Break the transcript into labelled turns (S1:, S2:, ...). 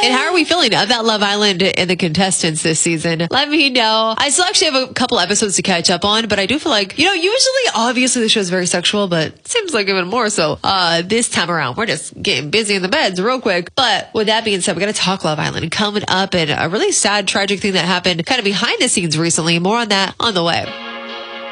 S1: And how are we feeling about Love Island and the contestants this season? Let me know. I still actually have a couple episodes to catch up on, but I do feel like, usually, obviously the show is very sexual, but it seems like even more so this time around. We're just getting busy in the beds real quick. But with that being said, we're going to talk Love Island coming up, and a really sad, tragic thing that happened kind of behind the scenes recently. More on that on the way.